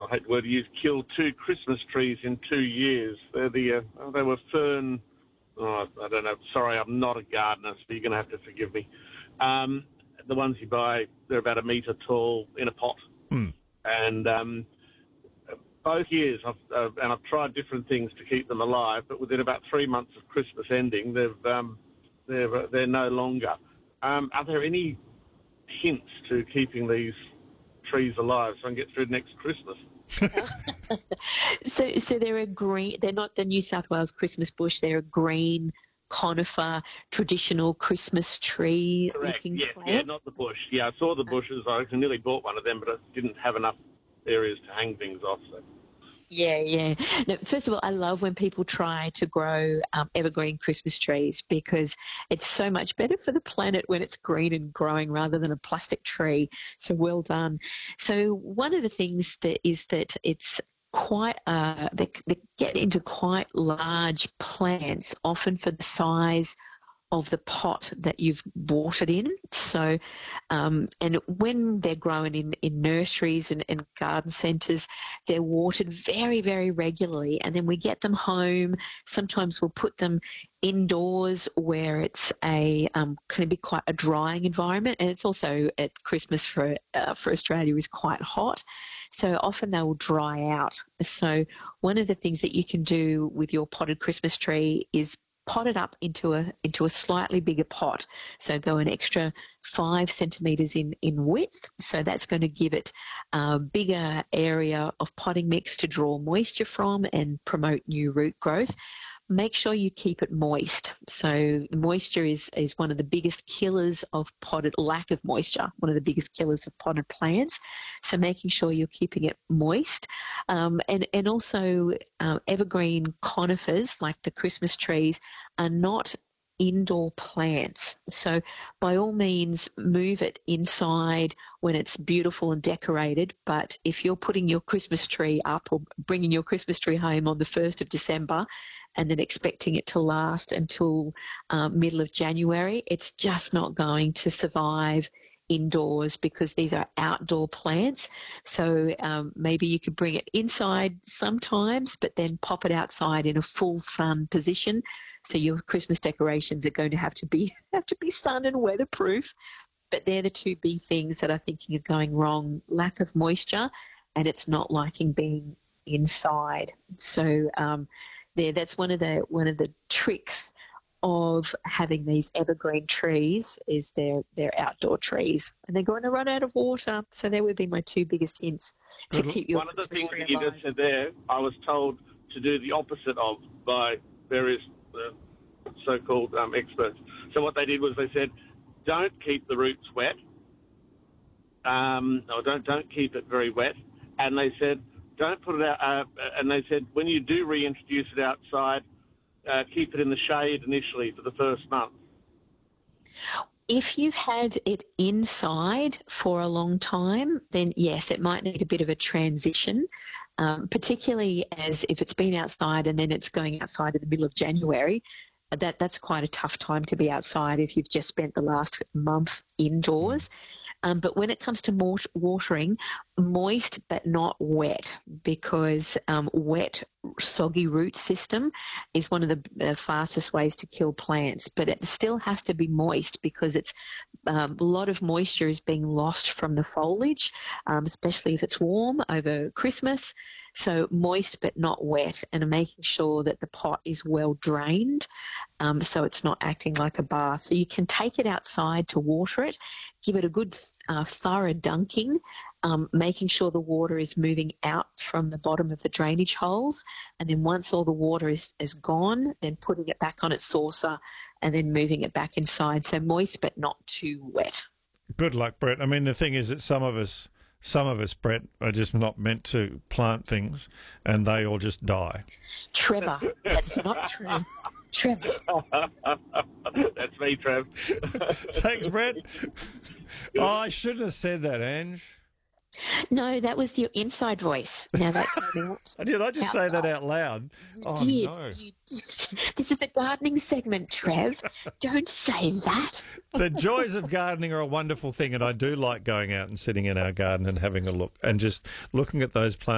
I hate the word to use, killed 2 Christmas trees in 2 years. They were fern. Oh, I don't know. Sorry, I'm not a gardener, so you're going to have to forgive me. The ones you buy, they're about 1 metre tall in a pot. And both years, I've tried different things to keep them alive, but within about 3 months of Christmas ending, they're no longer. Are there any hints to keeping these trees alive so I can get through next Christmas? So they're a green. They're not the New South Wales Christmas bush. They're a green conifer, traditional Christmas tree. Correct. Yes, plant. Yeah, not the bush. Yeah, I saw the bushes. I nearly bought one of them, but I didn't have enough areas to hang things off. So. Yeah. No, first of all, I love when people try to grow evergreen Christmas trees because it's so much better for the planet when it's green and growing rather than a plastic tree. So well done. So one of the things that is that it's quite they get into quite large plants, often for the size of the pot that you've watered in. So, and when they're grown in nurseries and garden centres, they're watered very, very regularly. And then we get them home. Sometimes we'll put them indoors where it's can be quite a drying environment. And it's also at Christmas for Australia is quite hot. So often they will dry out. So one of the things that you can do with your potted Christmas tree is pot it up into a slightly bigger pot. So go an extra 5 centimetres in width. So that's going to give it a bigger area of potting mix to draw moisture from and promote new root growth. Make sure you keep it moist. So moisture is one of the biggest killers of lack of moisture, one of the biggest killers of potted plants. So making sure you're keeping it moist. And also evergreen conifers, like the Christmas trees, are not indoor plants. So by all means, move it inside when it's beautiful and decorated. But if you're putting your Christmas tree up or bringing your Christmas tree home on the 1st of December and then expecting it to last until middle of January, it's just not going to survive indoors because these are outdoor plants. So maybe you could bring it inside sometimes, but then pop it outside in a full sun position. So your Christmas decorations are going to have to be sun and weatherproof. But they're the 2 big things that I'm thinking are going wrong: lack of moisture, and it's not liking being inside. So that's one of the tricks of having these evergreen trees is they're outdoor trees and they're going to run out of water. So there would be my 2 biggest hints to keep your One of the things that you just said there, I was told to do the opposite of by various so-called experts. So what they did was they said, don't keep the roots wet, or don't keep it very wet, and they said don't put it out. And they said when you do reintroduce it outside, keep it in the shade initially for the first month. If you've had it inside for a long time, then yes, it might need a bit of a transition, particularly as if it's been outside and then it's going outside in the middle of January. That's quite a tough time to be outside if you've just spent the last month indoors. But when it comes to watering, moist but not wet, because wet, soggy root system is one of the fastest ways to kill plants. But it still has to be moist because it's a lot of moisture is being lost from the foliage, especially if it's warm over Christmas. So moist but not wet, and making sure that the pot is well drained so it's not acting like a bath. So you can take it outside to water it, give it a good thorough dunking, making sure the water is moving out from the bottom of the drainage holes, and then once all the water is gone, then putting it back on its saucer and then moving it back inside. So moist but not too wet. Good luck, Brett. I mean, the thing is that some of us, Brett, are just not meant to plant things and they all just die. Trevor, that's not true. Trevor. That's me, Trev. Thanks, Brett. Oh, I shouldn't have said that, Ange. No, that was your inside voice. Now that came out. Did I just say that out loud? You oh, did. No. You did. This is a gardening segment, Trev. Don't say that. The joys of gardening are a wonderful thing, and I do like going out and sitting in our garden and having a look and just looking at those plants.